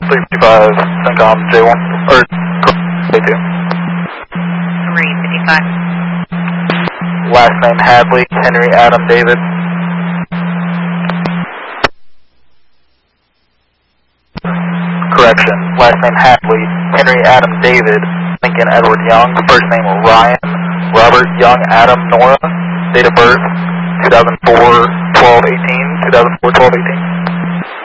355, CENTCOM J1, or J2. 355. Last name Hadley, Henry Adam David. Correction, last name Hadley, Henry Adam David, Lincoln Edward Young, first name Ryan, Robert Young Adam Nora, date of birth 2004-12-18, 2004-12-18.